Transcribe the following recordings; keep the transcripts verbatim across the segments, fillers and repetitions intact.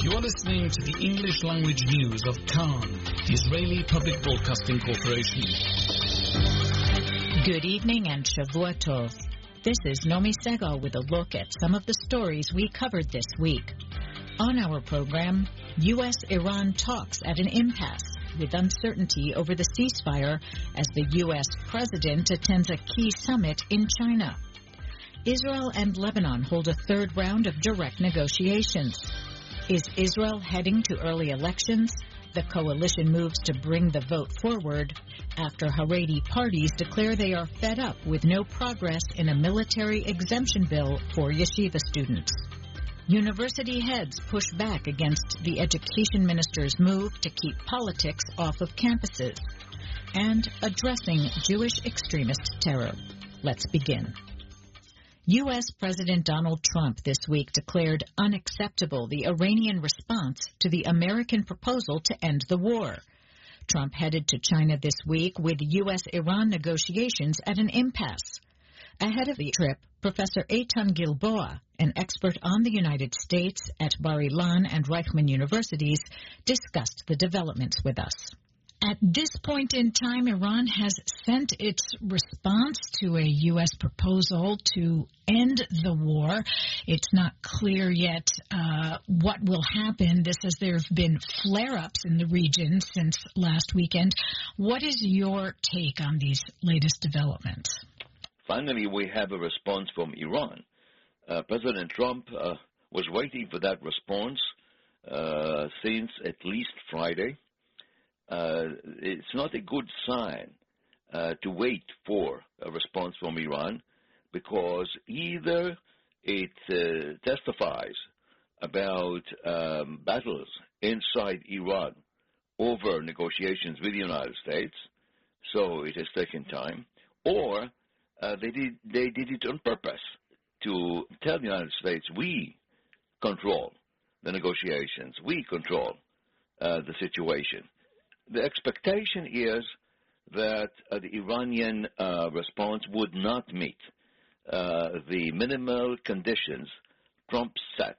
You are listening to the English language news of Khan, the Israeli Public Broadcasting Corporation. Good evening and Shavua Tov. This is Nomi Segal with a look at some of the stories we covered this week. On our program, U S Iran talks at an impasse with uncertainty over the ceasefire as the U S president attends a key summit in China. Israel and Lebanon hold a third round of direct negotiations. Is Israel heading to early elections? The coalition moves to bring the vote forward after Haredi parties declare they are fed up with no progress in a military exemption bill for yeshiva students. University heads push back against the education minister's move to keep politics off of campuses. And addressing Jewish extremist terror. Let's begin. U S President Donald Trump this week declared unacceptable the Iranian response to the American proposal to end the war. Trump headed to China this week with U S-Iran negotiations at an impasse. Ahead of the trip, Professor Eitan Gilboa, an expert on the United States at Bar-Ilan and Reichman universities, discussed the developments with us. At this point in time, Iran has sent its response to a U S proposal to end the war. It's not clear yet uh, what will happen. This as there have been flare-ups in the region since last weekend. What is your take on these latest developments? Finally, we have a response from Iran. Uh, President Trump uh, was waiting for that response uh, since at least Friday. Uh, it's not a good sign uh, to wait for a response from Iran, because either it uh, testifies about um, battles inside Iran over negotiations with the United States, so it has taken time, or uh, they did they did it on purpose to tell the United States, we control the negotiations, we control uh, the situation. The expectation is that uh, the Iranian uh, response would not meet uh, the minimal conditions Trump set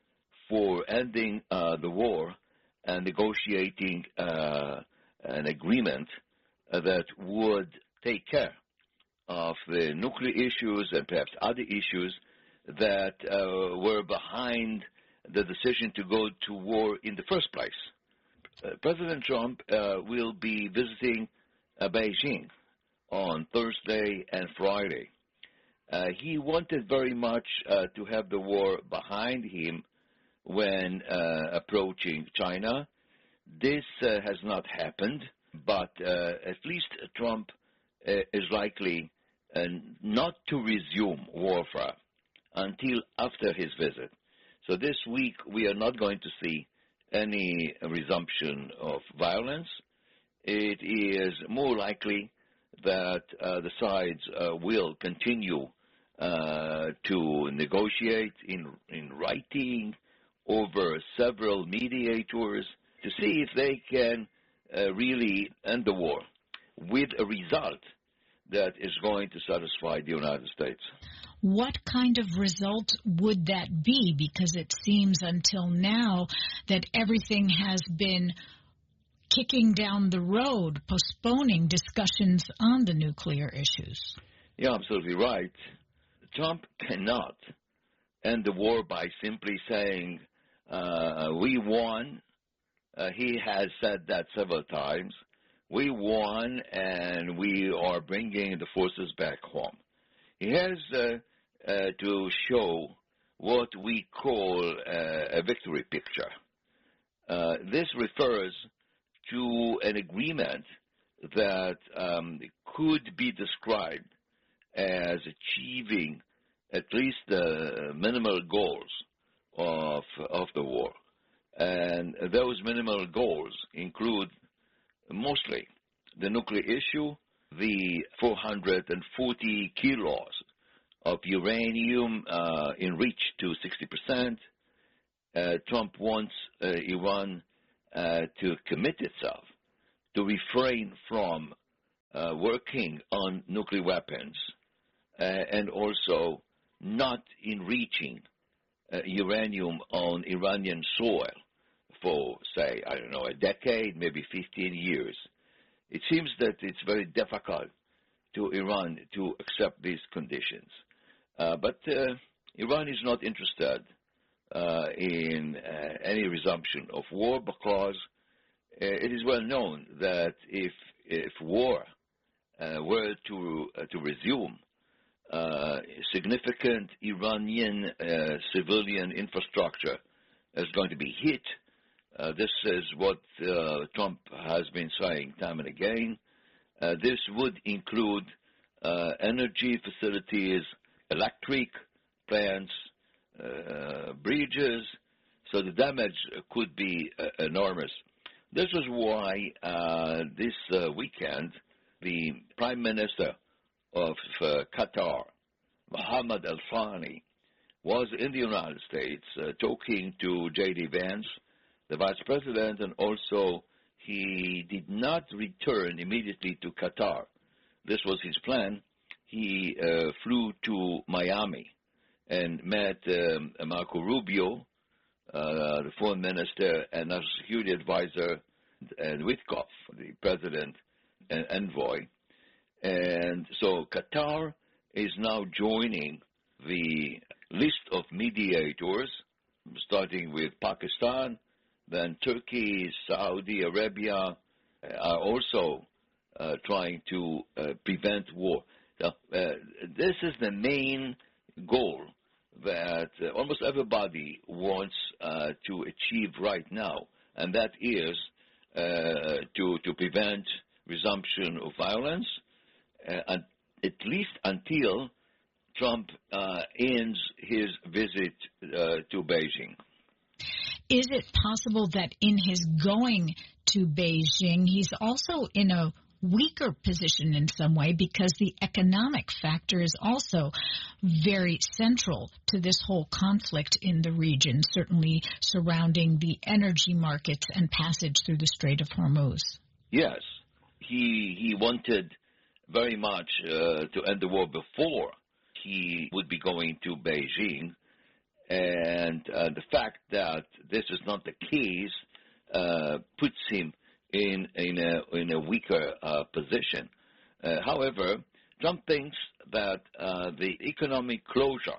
for ending uh, the war and negotiating uh, an agreement uh, that would take care of the nuclear issues and perhaps other issues that uh, were behind the decision to go to war in the first place. Uh, President Trump uh, will be visiting uh, Beijing on Thursday and Friday. Uh, he wanted very much uh, to have the war behind him when uh, approaching China. This uh, has not happened, but uh, at least Trump uh, is likely uh, not to resume warfare until after his visit. So this week we are not going to see any resumption of violence. It is more likely that uh, the sides uh, will continue uh, to negotiate in, in writing over several mediators to see if they can uh, really end the war with a result that is going to satisfy the United States. What kind of result would that be? Because it seems until now that everything has been kicking down the road, postponing discussions on the nuclear issues. Yeah, absolutely right. Trump cannot end the war by simply saying, uh, we won. Uh, he has said that several times. We won, and we are bringing the forces back home. He has uh, uh, to show what we call uh, a victory picture. Uh, this refers to an agreement that um, could be described as achieving at least the minimal goals of, of the war. And those minimal goals include mostly the nuclear issue, the four hundred forty kilos of uranium uh, enriched to sixty percent. Uh, Trump wants uh, Iran uh, to commit itself to refrain from uh, working on nuclear weapons uh, and also not enriching uh, uranium on Iranian soil. for, say, I don't know, a decade, maybe fifteen years. It seems that it's very difficult to Iran to accept these conditions. Uh, but uh, Iran is not interested uh, in uh, any resumption of war because uh, it is well known that if if war uh, were to uh, to resume, uh, significant Iranian uh, civilian infrastructure is going to be hit. Uh, this is what uh, Trump has been saying time and again. Uh, this would include uh, energy facilities, electric plants, uh, bridges, so the damage could be uh, enormous. This is why uh, this uh, weekend the Prime Minister of uh, Qatar, Mohammed Al Thani, was in the United States uh, talking to J D Vance, the Vice President, and also he did not return immediately to Qatar. This was his plan. He uh, flew to Miami and met um, Marco Rubio, uh, the foreign minister and national security advisor, and Witkoff, the president and envoy. And so Qatar is now joining the list of mediators, starting with Pakistan, then Turkey, Saudi Arabia are also uh, trying to uh, prevent war. So, uh, this is the main goal that uh, almost everybody wants uh, to achieve right now, and that is uh, to, to prevent resumption of violence, uh, at least until Trump uh, ends his visit uh, to Beijing. Is it possible that in his going to Beijing, he's also in a weaker position in some way because the economic factor is also very central to this whole conflict in the region, certainly surrounding the energy markets and passage through the Strait of Hormuz? Yes. He, he wanted very much uh, to end the war before he would be going to Beijing. And uh, the fact that this is not the case uh, puts him in in a in a weaker uh, position. Uh, however, Trump thinks that uh, the economic closure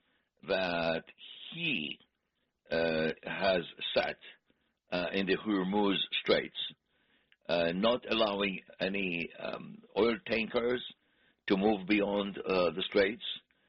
that he uh, has set uh, in the Hormuz Straits, uh, not allowing any um, oil tankers to move beyond uh, the straits,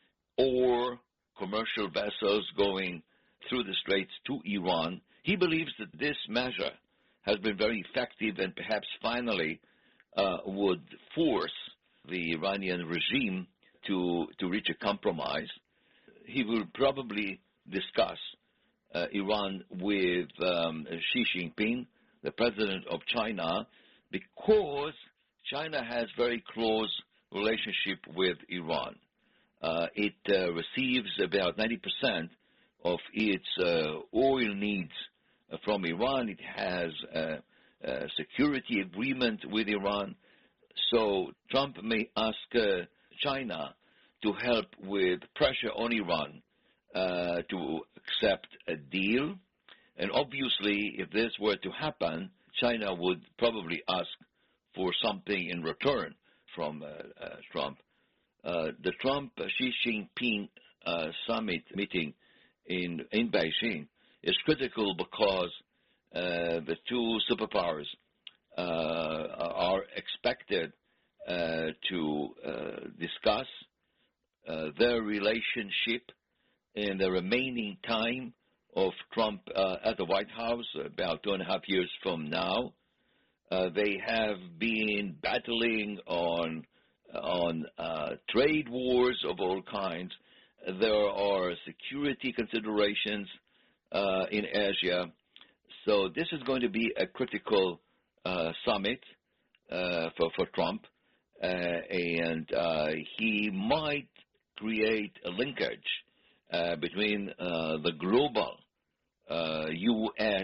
or commercial vessels going through the straits to Iran. He believes that this measure has been very effective and perhaps finally uh, would force the Iranian regime to, to reach a compromise. He will probably discuss uh, Iran with um, Xi Jinping, the president of China, because China has very close relationship with Iran. Uh, it uh, receives about ninety percent of its uh, oil needs uh, from Iran. It has a, a security agreement with Iran. So Trump may ask uh, China to help with pressure on Iran uh, to accept a deal. And obviously, if this were to happen, China would probably ask for something in return from uh, uh, Trump. Uh, the Trump-Xi Jinping uh, summit meeting in, in Beijing is critical because uh, the two superpowers uh, are expected uh, to uh, discuss uh, their relationship in the remaining time of Trump uh, at the White House, about two and a half years from now. Uh, they have been battling on on uh, trade wars of all kinds. There are security considerations uh, in Asia. So this is going to be a critical uh, summit uh, for, for Trump, uh, and uh, he might create a linkage uh, between uh, the global uh, U S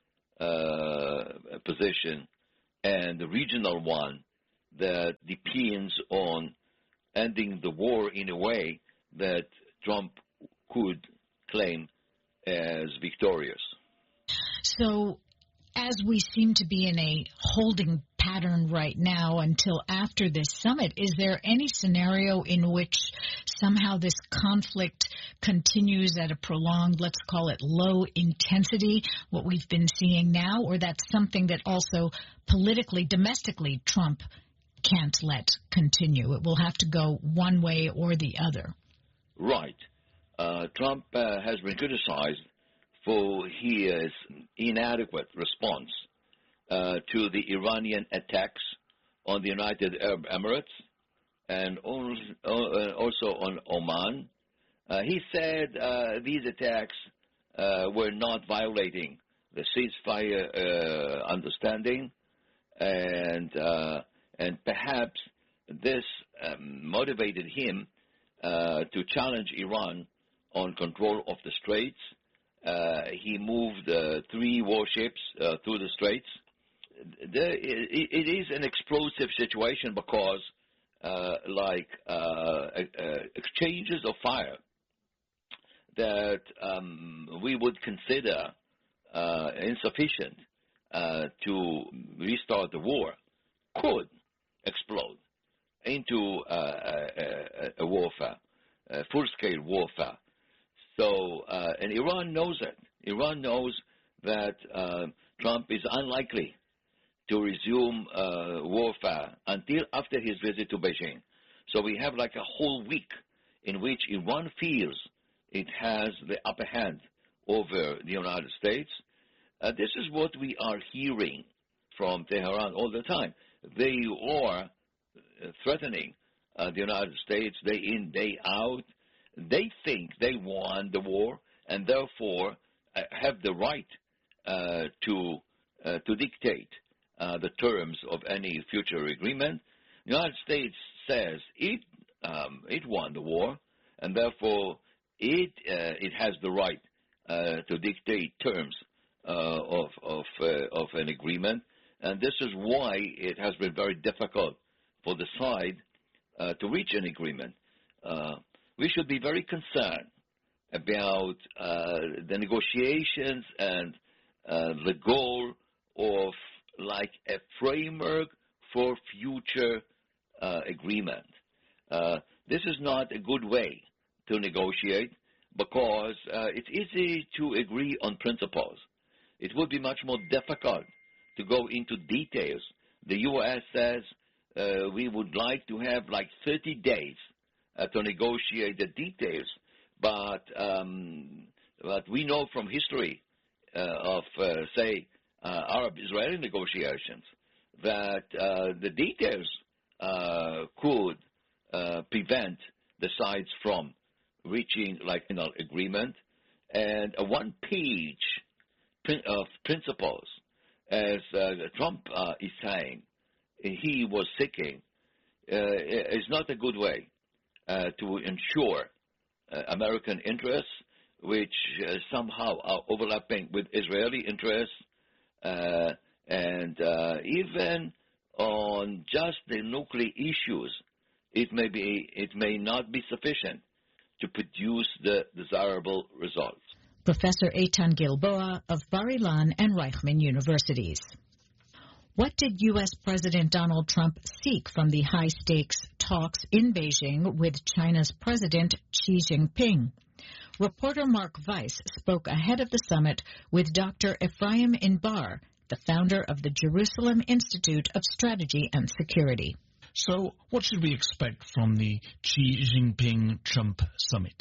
uh, position and the regional one that depends on ending the war in a way that Trump could claim as victorious. So, as we seem to be in a holding pattern right now until after this summit, is there any scenario in which somehow this conflict continues at a prolonged, let's call it low intensity, what we've been seeing now, or that's something that also politically, domestically, Trump can't let continue? It will have to go one way or the other. Right. Uh, Trump uh, has been criticized for his inadequate response uh, to the Iranian attacks on the United Arab Emirates and also on Oman. Uh, he said uh, these attacks uh, were not violating the ceasefire uh, understanding, and uh, and perhaps this um, motivated him uh, to challenge Iran on control of the Straits. Uh, he moved uh, three warships uh, through the Straits. The, it, it is an explosive situation because, uh, like uh, uh, exchanges of fire that um, we would consider uh, insufficient uh, to restart the war, could explode into uh, a, a warfare, a full-scale warfare. So, uh, and Iran knows it. Iran knows that uh, Trump is unlikely to resume uh, warfare until after his visit to Beijing. So we have like a whole week in which Iran feels it has the upper hand over the United States. Uh, this is what we are hearing from Tehran all the time. They are threatening uh, the United States day in, day out. They think they won the war and therefore uh, have the right uh, to uh, to dictate uh, the terms of any future agreement. The United States says it um, it won the war and therefore it uh, it has the right uh, to dictate terms uh, of of uh, of an agreement, and this is why it has been very difficult for the side uh, to reach an agreement. Uh, We should be very concerned about uh, the negotiations and uh, the goal of like a framework for future uh, agreement. Uh, this is not a good way to negotiate because uh, it's easy to agree on principles. It would be much more difficult to go into details. The U S says uh, we would like to have like thirty days Uh, to negotiate the details, but um, but we know from history uh, of, uh, say, uh, Arab-Israeli negotiations that uh, the details uh, could uh, prevent the sides from reaching like an agreement, and a one-page prin- of principles, as uh, Trump uh, is saying, he was seeking, uh, is not a good way Uh, to ensure uh, American interests, which uh, somehow are overlapping with Israeli interests, uh, and uh, even on just the nuclear issues, it may be it may not be sufficient to produce the desirable results. Professor Eitan Gilboa of Bar-Ilan and Reichman Universities. What did U S. President Donald Trump seek from the high-stakes talks in Beijing with China's President Xi Jinping? Reporter Mark Weiss spoke ahead of the summit with Doctor Ephraim Inbar, the founder of the Jerusalem Institute of Strategy and Security. So, what should we expect from the Xi Jinping-Trump summit?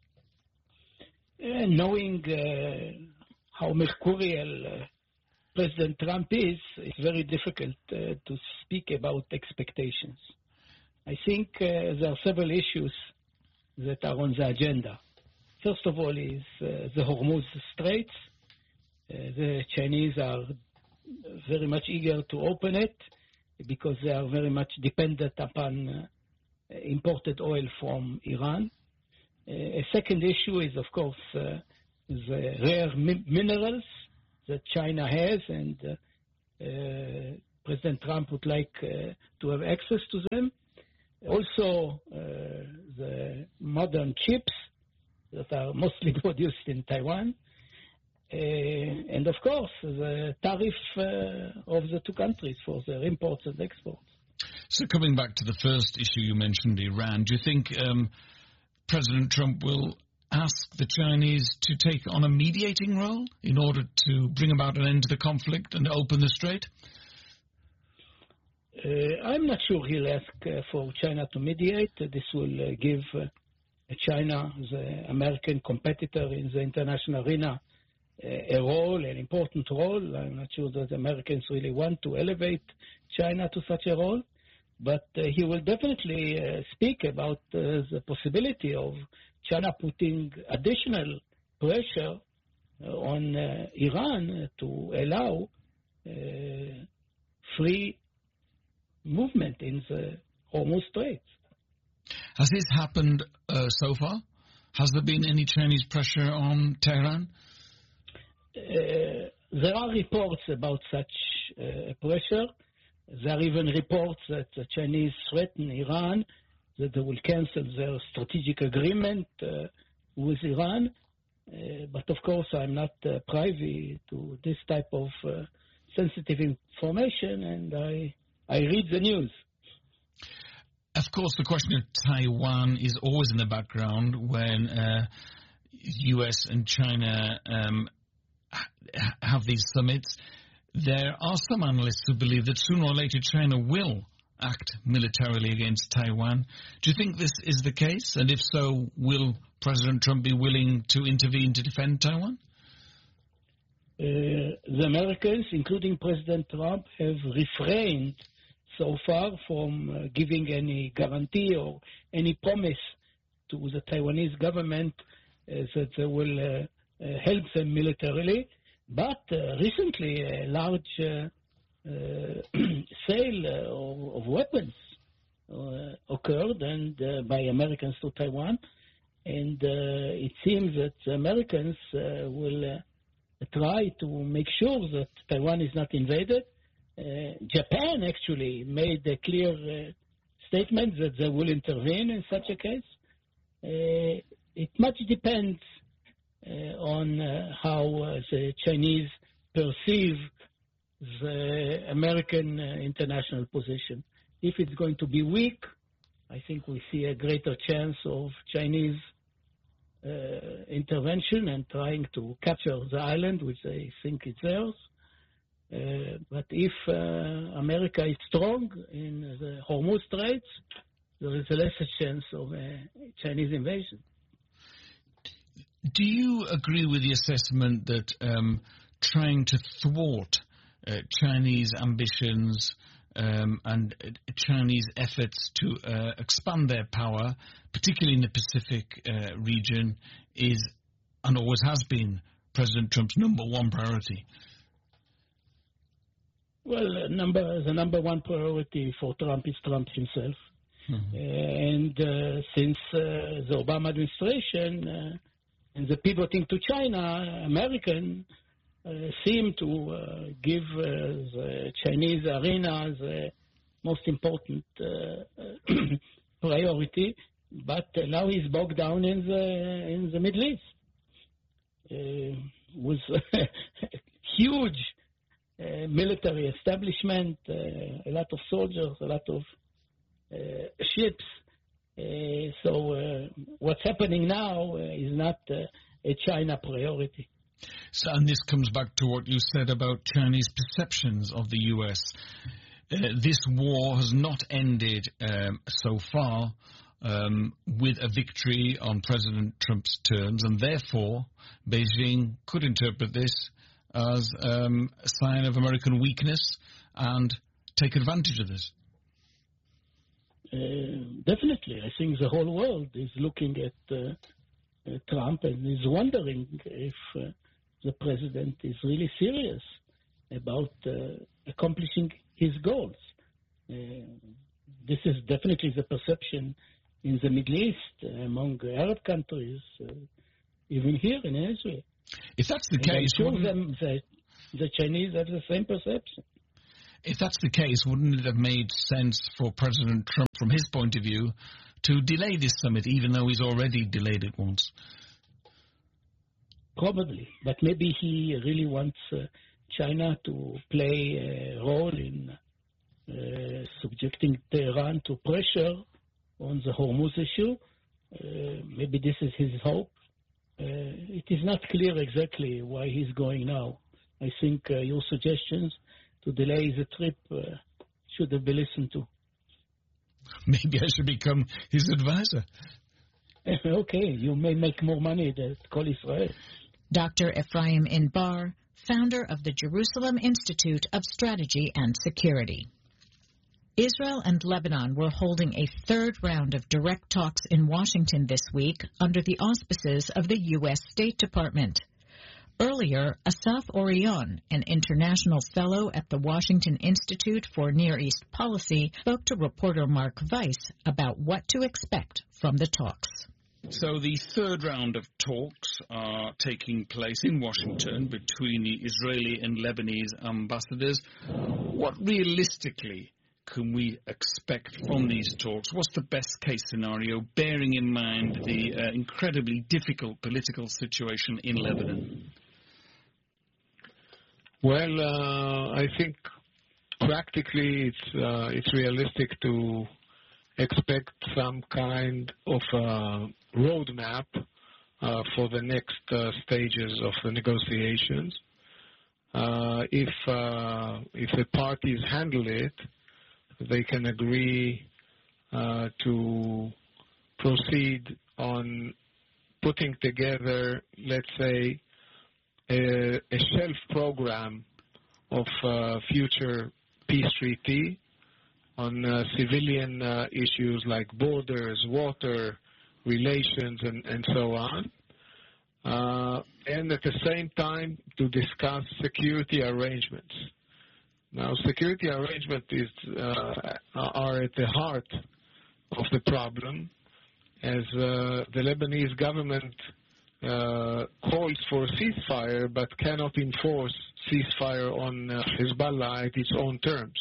Uh, knowing uh, how mercurial uh, President Trump is, it's very difficult uh, to speak about expectations. I think uh, there are several issues that are on the agenda. First of all is uh, the Hormuz Straits. Uh, the Chinese are very much eager to open it because they are very much dependent upon uh, imported oil from Iran. Uh, a second issue is, of course, uh, the rare mi- minerals that China has, and uh, uh, President Trump would like uh, to have access to them. Also, uh, the modern chips that are mostly produced in Taiwan. uh, and of course the tariff uh, of the two countries for their imports and exports. So coming back to the first issue you mentioned, Iran, do you think um, President Trump will ask the Chinese to take on a mediating role in order to bring about an end to the conflict and open the strait? Uh, I'm not sure he'll ask uh, for China to mediate. Uh, this will uh, give uh, China, the American competitor in the international arena, uh, a role, an important role. I'm not sure that the Americans really want to elevate China to such a role. But uh, he will definitely uh, speak about uh, the possibility of China putting additional pressure uh, on uh, Iran to allow uh, free movement in the Hormuz Strait. Has this happened uh, so far? Has there been any Chinese pressure on Tehran? Uh, there are reports about such uh, pressure. There are even reports that the Chinese threaten Iran, that they will cancel their strategic agreement uh, with Iran. Uh, but of course, I'm not uh, privy to this type of uh, sensitive information, and I, I read the news. Of course, the question of Taiwan is always in the background when uh, U S and China um, ha- have these summits. There are some analysts who believe that sooner or later China will act militarily against Taiwan. Do you think this is the case? And if so, will President Trump be willing to intervene to defend Taiwan? Uh, the Americans, including President Trump, have refrained so far from uh, giving any guarantee or any promise to the Taiwanese government uh, that they will uh, uh, help them militarily. But uh, recently, a large uh, uh, sale uh, of, of weapons uh, occurred and uh, by Americans to Taiwan, and uh, it seems that the Americans uh, will uh, try to make sure that Taiwan is not invaded. Uh, Japan actually made a clear uh, statement that they will intervene in such a case. Uh, it much depends Uh, on uh, how uh, the Chinese perceive the American uh, international position. If it's going to be weak, I think we see a greater chance of Chinese uh, intervention and trying to capture the island, which they think is theirs. Uh, but if uh, America is strong in the Hormuz Straits, there is a lesser chance of a Chinese invasion. Do you agree with the assessment that um, trying to thwart uh, Chinese ambitions um, and uh, Chinese efforts to uh, expand their power, particularly in the Pacific uh, region, is and always has been President Trump's number one priority? Well, uh, number the number one priority for Trump is Trump himself. Mm-hmm. Uh, and uh, since uh, the Obama administration uh, and the pivoting to China, American uh, seem to uh, give uh, the Chinese arena the most important uh, priority, but uh, now he's bogged down in the in the Middle East uh, with huge uh, military establishment, uh, a lot of soldiers, a lot of uh, ships. Uh, so uh, what's happening now uh, is not uh, a China priority. So, and this comes back to what you said about Chinese perceptions of the U S. Uh, this war has not ended um, so far um, with a victory on President Trump's terms, and therefore Beijing could interpret this as um, a sign of American weakness and take advantage of this. Uh, definitely. I think the whole world is looking at uh, uh, Trump and is wondering if uh, the president is really serious about uh, accomplishing his goals. Uh, this is definitely the perception in the Middle East, uh, among Arab countries, uh, even here in Israel. If that's the and case, I'm sure them, the, the Chinese have the same perception. If that's the case, wouldn't it have made sense for President Trump, from his point of view, to delay this summit, even though he's already delayed it once? probably. But maybe he really wants uh, China to play a role in uh, subjecting Tehran to pressure on the Hormuz issue. Uh, maybe this is his hope. Uh, it is not clear exactly why he's going now. I think uh, your suggestions to delay the trip uh, should have been listened to. Maybe I should become his advisor. Okay, you may make more money than Kol Israel. Doctor Ephraim Inbar, founder of the Jerusalem Institute of Strategy and Security. Israel and Lebanon were holding a third round of direct talks in Washington this week under the auspices of the U S State Department. Earlier, Asaf Orion, an international fellow at the Washington Institute for Near East Policy, spoke to reporter Mark Weiss about what to expect from the talks. So the third round of talks are taking place in Washington between the Israeli and Lebanese ambassadors. What realistically can we expect from these talks? What's the best case scenario, bearing in mind the uh, incredibly difficult political situation in Lebanon? Well, uh, I think practically it's uh, it's realistic to expect some kind of uh, roadmap uh, for the next uh, stages of the negotiations. Uh, if uh, if the parties handle it, they can agree uh, to proceed on putting together, let's say, a, a shelf program of uh, future peace treaty on uh, civilian uh, issues like borders, water, relations, and, and so on. Uh, and at the same time to discuss security arrangements. Now, security arrangements is, uh, are at the heart of the problem, as uh, the Lebanese government uh, calls for ceasefire but cannot enforce ceasefire on uh, Hezbollah at its own terms.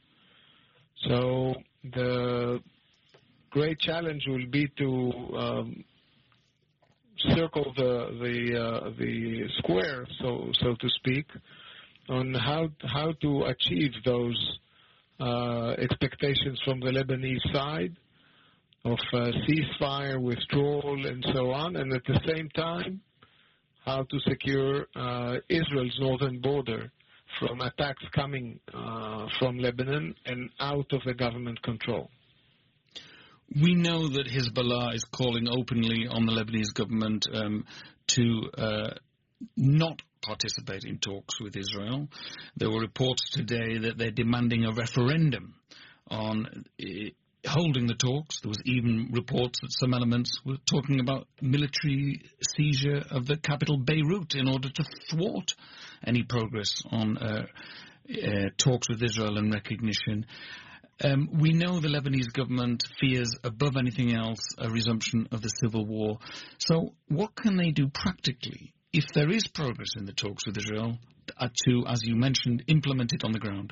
So the great challenge will be to um, circle the the uh, the square, so so to speak, on how how to achieve those uh, expectations from the Lebanese side of uh, ceasefire, withdrawal, and so on, and at the same time, how to secure uh, Israel's northern border from attacks coming uh, from Lebanon and out of the government control. We know that Hezbollah is calling openly on the Lebanese government um, to uh, not participate in talks with Israel. There were reports today that they're demanding a referendum on uh, holding the talks. There was even reports that some elements were talking about military seizure of the capital Beirut in order to thwart any progress on uh, uh, talks with Israel and recognition. Um, we know the Lebanese government fears above anything else a resumption of the civil war. So what can they do practically, if there is progress in the talks with Israel, uh, to, as you mentioned, implement it on the ground?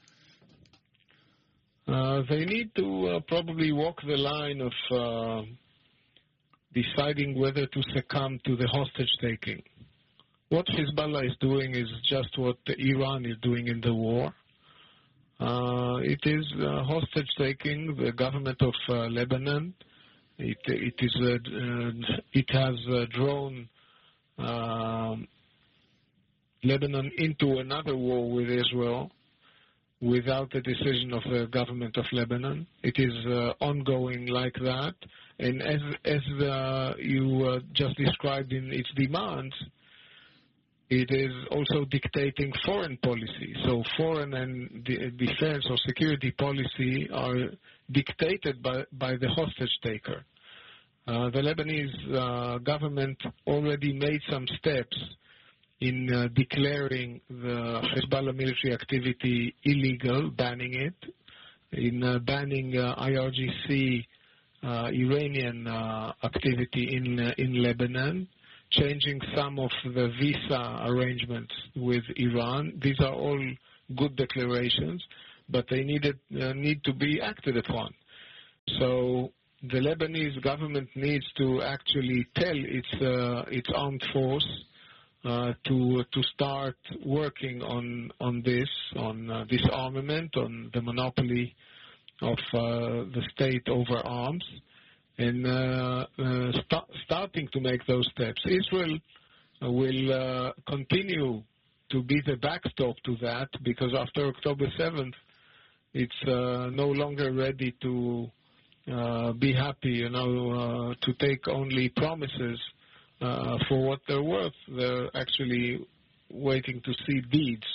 Uh, they need to uh, probably walk the line of uh, deciding whether to succumb to the hostage-taking. What Hezbollah is doing is just what Iran is doing in the war. Uh, it is uh, hostage-taking the government of uh, Lebanon. It, it is uh, uh, it has uh, drawn uh, Lebanon into another war with Israel without the decision of the government of Lebanon. It is uh, ongoing like that. And as, as uh, you uh, just described in its demands, it is also dictating foreign policy. So foreign and de- defense or security policy are dictated by, by the hostage taker. Uh, the Lebanese uh, government already made some steps in uh, declaring the Hezbollah military activity illegal, banning it, in uh, banning uh, I R G C uh, Iranian uh, activity in uh, in Lebanon, changing some of the visa arrangements with Iran. These are all good declarations, but they needed, uh, need to be acted upon. So the Lebanese government needs to actually tell its uh, its armed force uh, to to start working on on this, on uh, disarmament, on the monopoly of uh, the state over arms, and uh, uh, st- starting to make those steps. Israel uh, will uh, continue to be the backstop to that, because after October seventh, it's uh, no longer ready to uh, be happy, you know, uh, to take only promises uh, for what they're worth. They're actually waiting to see deeds.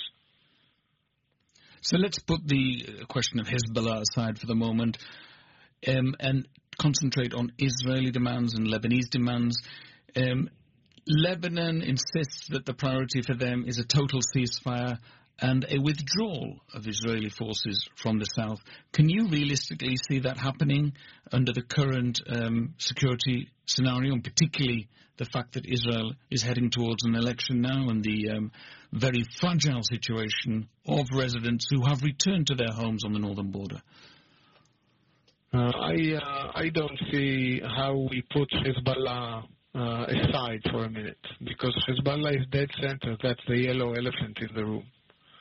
So let's put the question of Hezbollah aside for the moment um, and concentrate on Israeli demands and Lebanese demands. Um, Lebanon insists that the priority for them is a total ceasefire and a withdrawal of Israeli forces from the south. Can you realistically see that happening under the current um, security scenario, and particularly the fact that Israel is heading towards an election now and the um, very fragile situation of residents who have returned to their homes on the northern border? Uh, I uh, I don't see how we put Hezbollah uh, aside for a minute, because Hezbollah is dead center. That's the yellow elephant in the room.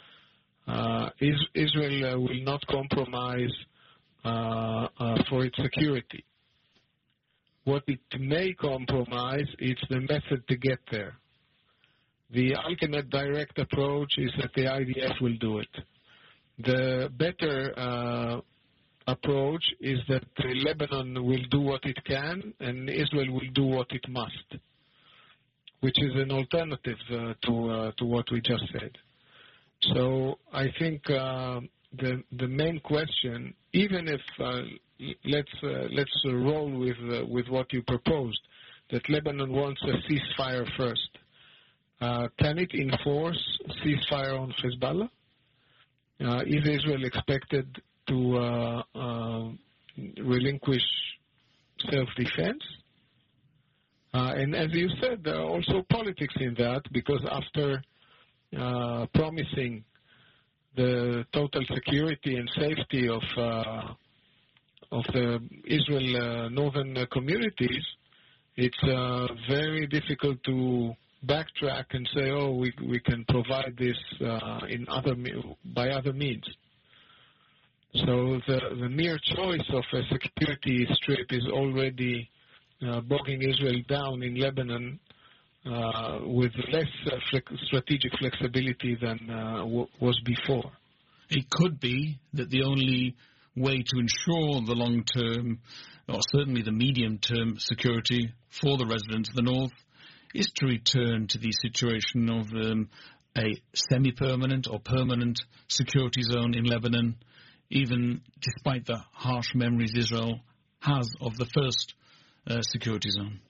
Uh, is, Israel uh, will not compromise uh, uh, for its security. What it may compromise is the method to get there. The ultimate direct approach is that the I D F will do it. The better uh, approach is that Lebanon will do what it can and Israel will do what it must, which is an alternative uh, to uh, to what we just said. So I think uh, the the main question, even if uh, let's uh, let's uh, roll with uh, with what you proposed, that Lebanon wants a ceasefire first, uh, can it enforce ceasefire on Hezbollah? Uh, is Israel expected to uh, uh, relinquish self-defense? Uh, and as you said, there are also politics in that, because after uh, promising the total security and safety of uh, of the Israel uh, northern uh, communities, it's uh, very difficult to backtrack and say, oh, we we can provide this uh, in other by other means. So the, the mere choice of a security strip is already uh, bogging Israel down in Lebanon uh, with less uh, fle- strategic flexibility than uh, w- was before. It could be that the only way to ensure the long-term, or certainly the medium-term security for the residents of the north is to return to the situation of um, a semi-permanent or permanent security zone in Lebanon, even despite the harsh memories Israel has of the first uh, security zone?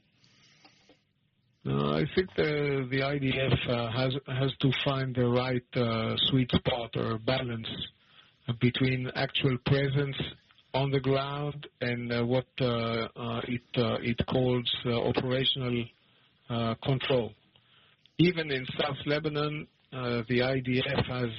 Uh, I think the the I D F uh, has has to find the right uh, sweet spot or balance between actual presence on the ground and uh, what uh, uh, it uh, it calls uh, operational uh, control. Even in South Lebanon, uh, the I D F has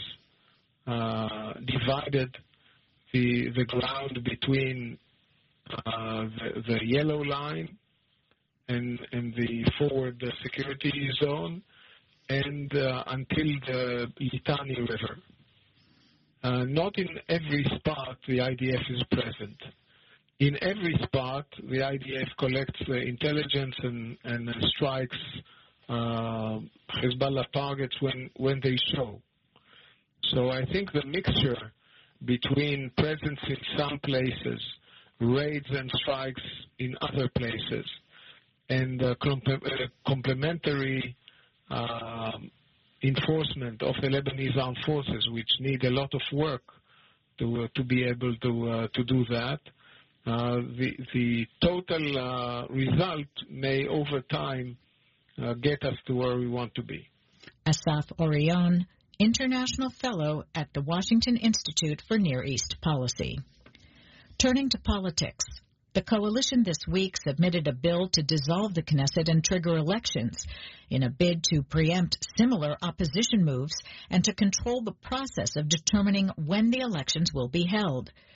uh, divided the the ground between uh, the, the yellow line and, and the forward uh, security zone, and uh, until the Litani River. Uh, not in every spot the I D F is present. In every spot, the I D F collects uh, intelligence and, and uh, strikes uh, Hezbollah targets when, when they show. So I think the mixture between presence in some places, raids and strikes in other places, and uh, comp- uh, complementary uh, enforcement of the Lebanese armed forces, which need a lot of work to uh, to be able to uh, to do that. Uh, the the total uh, result may, over time, uh, get us to where we want to be. Asaf Orion, International Fellow at the Washington Institute for Near East Policy. Turning to politics, the coalition this week submitted a bill to dissolve the Knesset and trigger elections in a bid to preempt similar opposition moves and to control the process of determining when the elections will be held.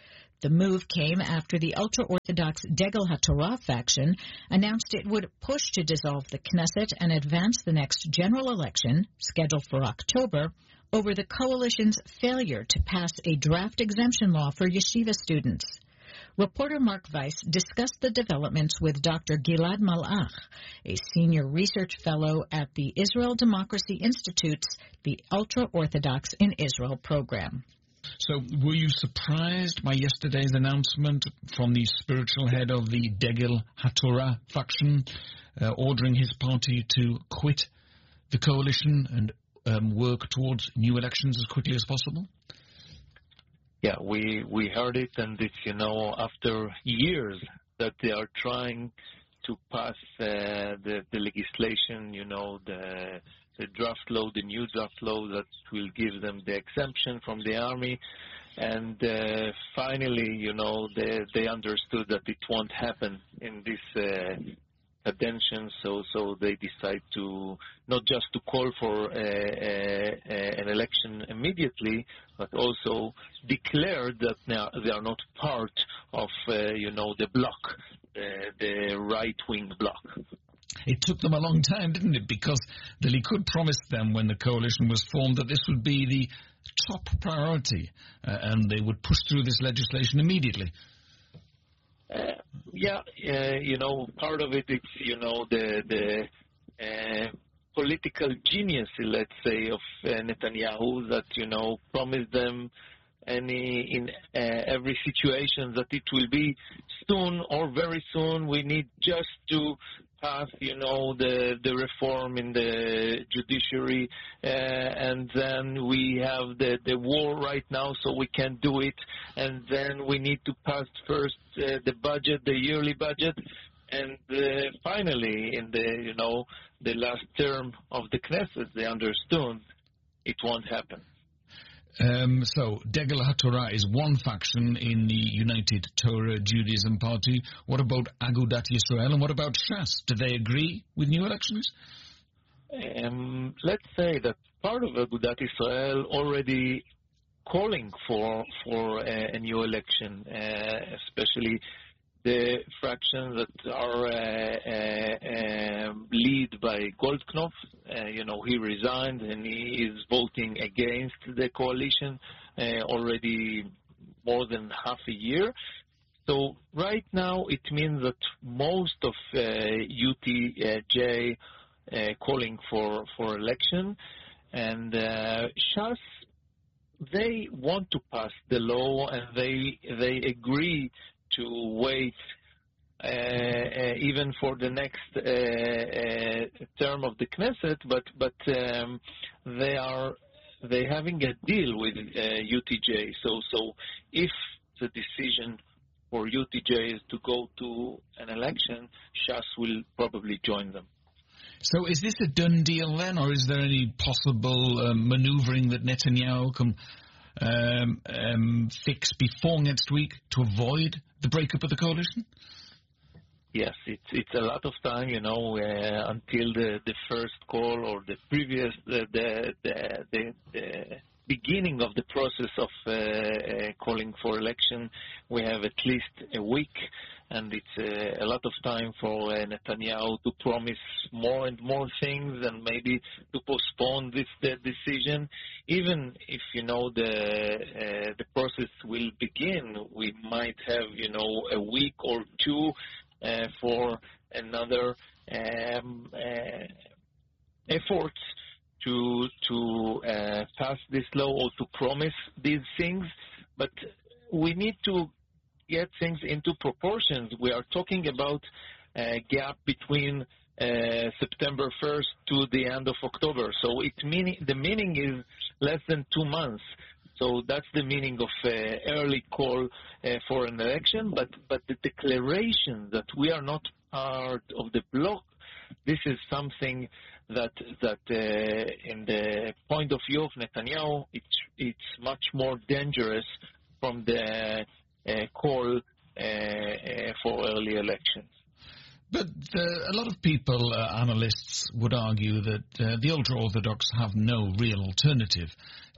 The move came after the ultra-Orthodox Degel HaTorah faction announced it would push to dissolve the Knesset and advance the next general election, scheduled for October, over the coalition's failure to pass a draft exemption law for yeshiva students. Reporter Mark Weiss discussed the developments with Doctor Gilad Malach, a senior research fellow at the Israel Democracy Institute's The Ultra-Orthodox in Israel program. So, were you surprised by yesterday's announcement from the spiritual head of the Degel HaTorah faction, uh, ordering his party to quit the coalition and um, work towards new elections as quickly as possible? Yeah, we, we heard it, and it's, you know, after years that they are trying to pass uh, the, the legislation, you know, the, the draft law, the new draft law that will give them the exemption from the army. And uh, finally, you know, they, they understood that it won't happen in this uh, attention, so so they decide to not just to call for a, a, a, an election immediately, but also declare that now they are not part of uh, you know the bloc, uh, the right-wing bloc. It took them a long time, didn't it? Because the Likud promised them when the coalition was formed that this would be the top priority, uh, and they would push through this legislation immediately. Uh, yeah, uh, you know, part of it is, you know, the the uh, political genius, let's say, of uh, Netanyahu that, you know, promised them any in uh, every situation that it will be soon or very soon. We need just to pass, you know, the the reform in the judiciary, uh, and then we have the the war right now, so we can do it. And then we need to pass first uh, the budget, the yearly budget, and uh, finally, in the you know the last term of the Knesset, they understood it won't happen. Um, so, Degel HaTorah is one faction in the United Torah Judaism Party. What about Agudat Yisrael, and what about Shas? Do they agree with new elections? Um, let's say that part of Agudat Yisrael already calling for for a, a new election, uh, especially the fractions that are uh, uh, um, led by Goldknopf. Uh, you know, he resigned and he is voting against the coalition uh, already more than half a year. So right now it means that most of uh, U T J uh, calling for, for election, and uh, Shas, they want to pass the law, and they they agree to wait uh, uh, even for the next uh, uh, term of the Knesset, but but um, they are they having a deal with uh, U T J. So so if the decision for U T J is to go to an election, Shas will probably join them. So is this a done deal then, or is there any possible um, maneuvering that Netanyahu can um, um, fix before next week to avoid the breakup of the coalition? Yes, it's it's a lot of time, you know, uh, until the, the first call or the previous uh, the, the the the beginning of the process of uh, uh, calling for election. We have at least a week, and it's uh, a lot of time for uh, Netanyahu to promise more and more things, and maybe to postpone this the decision. Even if, you know, the uh, the process will begin, we might have, you know, a week or two uh, for another um, uh, efforts to to uh, pass this law or to promise these things. But we need to get things into proportions. We are talking about a gap between uh, September first to the end of October. So it meaning the meaning is less than two months. So that's the meaning of uh, early call uh, for an election. But but the declaration that we are not part of the bloc, this is something that that uh, in the point of view of Netanyahu, it's it's much more dangerous from the uh, call uh, uh, for early elections. But uh, a lot of people, uh, analysts, would argue that uh, the ultra-Orthodox have no real alternative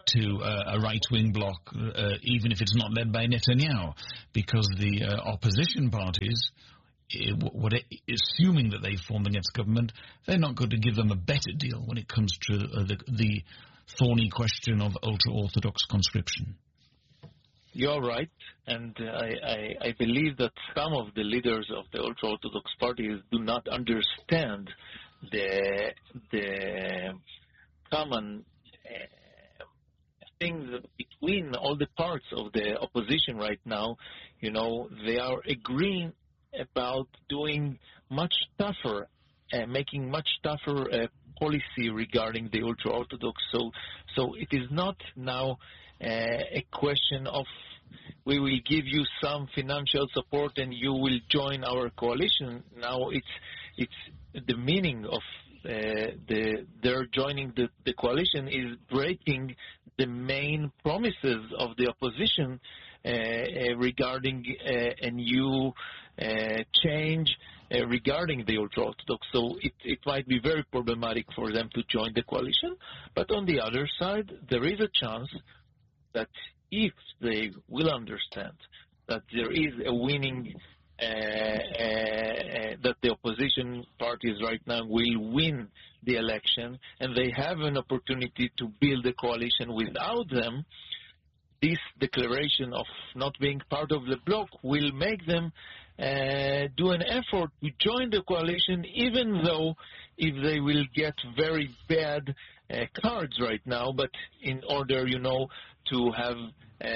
to uh, a right-wing bloc, uh, even if it's not led by Netanyahu, because the uh, opposition parties, what, assuming that they form the next government, they're not going to give them a better deal when it comes to uh, the, the thorny question of ultra-Orthodox conscription. You're right, and uh, I, I, I believe that some of the leaders of the ultra-Orthodox parties do not understand the the common uh, things between all the parts of the opposition right now. You know, they are agreeing about doing much tougher, uh, making much tougher uh, policy regarding the ultra-Orthodox. So, so it is not now Uh, a question of we will give you some financial support and you will join our coalition. Now it's it's the meaning of uh, the their joining the, the coalition is breaking the main promises of the opposition uh, uh, regarding uh, a new uh, change uh, regarding the ultra-Orthodox. So it, it might be very problematic for them to join the coalition. But on the other side, there is a chance that if they will understand that there is a winning, uh, uh, that the opposition parties right now will win the election, and they have an opportunity to build a coalition without them, this declaration of not being part of the bloc will make them uh, do an effort to join the coalition, even though if they will get very bad uh, cards right now, but in order, you know, to have uh,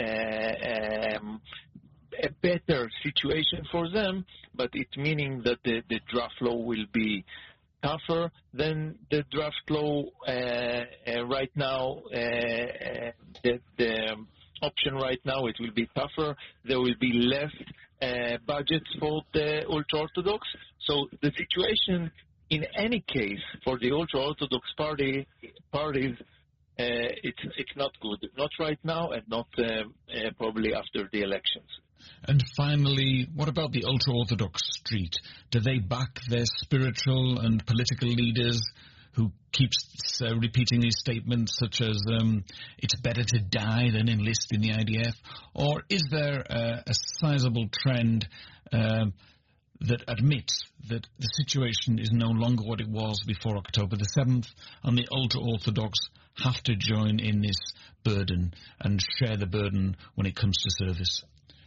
uh, um, a better situation for them, but it meaning that the, the draft law will be tougher than the draft law uh, uh, right now. Uh, uh, the, the option right now, it will be tougher. There will be less uh, budgets for the ultra-Orthodox. So the situation, in any case, for the ultra-Orthodox party parties, Uh, it's it's not good, not right now, and not uh, uh, probably after the elections. And finally, what about the ultra-Orthodox street? Do they back their spiritual and political leaders who keeps uh, repeating these statements such as um, it's better to die than enlist in the I D F? Or is there uh, a sizable trend um, that admits that the situation is no longer what it was before October the seventh, and the ultra-Orthodox have to join in this burden and share the burden when it comes to service?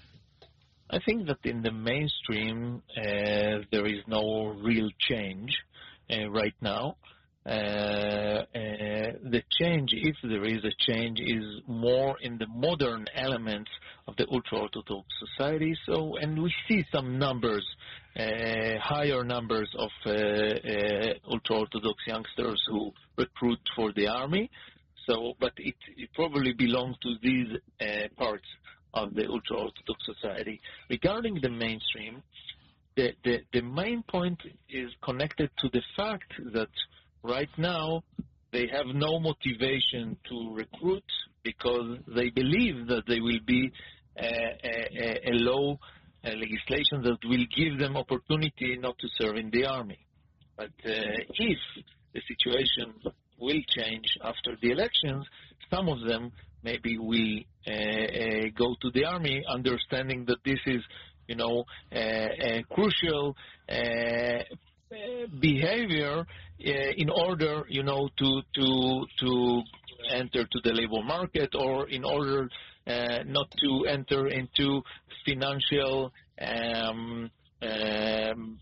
I think that in the mainstream uh, there is no real change uh, right now. Uh, uh, the change, if there is a change, is more in the modern elements of the ultra-Orthodox society. So, and we see some numbers, uh, higher numbers of uh, uh, ultra-Orthodox youngsters who recruit for the army. So, but it, it probably belongs to these uh, parts of the ultra-Orthodox society. Regarding the mainstream, the, the, the main point is connected to the fact that right now they have no motivation to recruit because they believe that there will be a, a, a law, a legislation that will give them opportunity not to serve in the army. But uh, if the situation will change after the elections, some of them maybe will uh, uh, go to the army, understanding that this is, you know, uh, a crucial uh, behavior uh, in order, you know, to to to enter to the labor market, or in order uh, not to enter into financial um, um,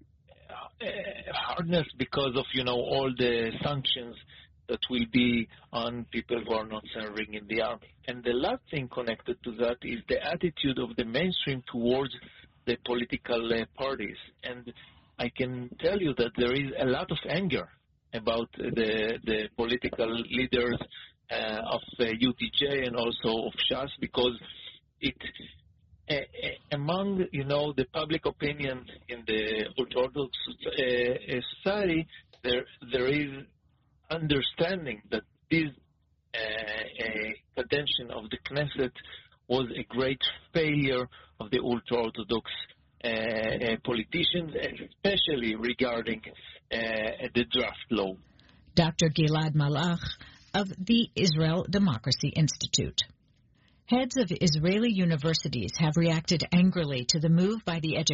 hardness because of, you know, all the sanctions that will be on people who are not serving in the army. And the last thing connected to that is the attitude of the mainstream towards the political uh, parties. And I can tell you that there is a lot of anger about the the political leaders uh, of uh, U T J and also of Shas, because it uh, among, you know, the public opinion in the Orthodox uh, society, there there is understanding that this uh, uh, contention of the Knesset was a great failure of the ultra-Orthodox uh, uh, politicians, especially regarding uh, the draft law. Doctor Gilad Malach, of the Israel Democracy Institute. Heads of Israeli universities have reacted angrily to the move by the education